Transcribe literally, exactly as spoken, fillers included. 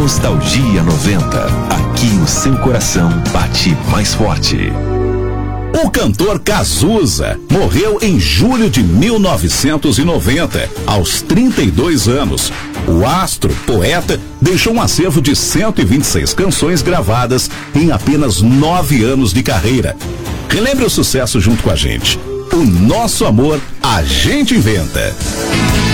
Nostalgia noventa. Aqui o seu coração bate mais forte. O cantor Cazuza morreu em julho de mil novecentos e noventa, aos trinta e dois anos. O astro, poeta, deixou um acervo de cento e vinte e seis canções gravadas em apenas nove anos de carreira. Relembre o sucesso junto com a gente. O nosso amor a gente inventa.